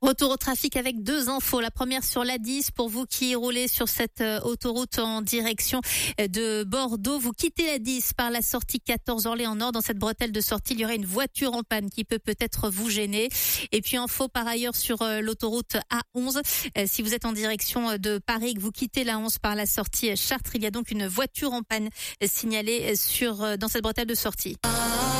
Retour au trafic avec deux infos. La première sur l'A10 pour vous qui roulez sur cette autoroute en direction de Bordeaux. Vous quittez l'A10 par la sortie 14 Orléans-Nord. Dans cette bretelle de sortie, il y aurait une voiture en panne qui peut-être vous gêner. Et puis info par ailleurs sur l'autoroute A11. Si vous êtes en direction de Paris et que vous quittez la 11 par la sortie Chartres, il y a donc une voiture en panne signalée dans cette bretelle de sortie.